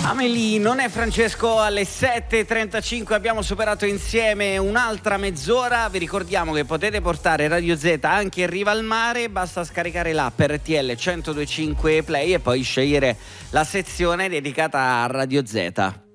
Amelie, non è Francesco. Alle 7.35 abbiamo superato insieme un'altra mezz'ora. Vi ricordiamo che potete portare Radio Z anche in riva al mare, basta scaricare l'app RTL 102.5 Play e poi scegliere la sezione dedicata a Radio Z.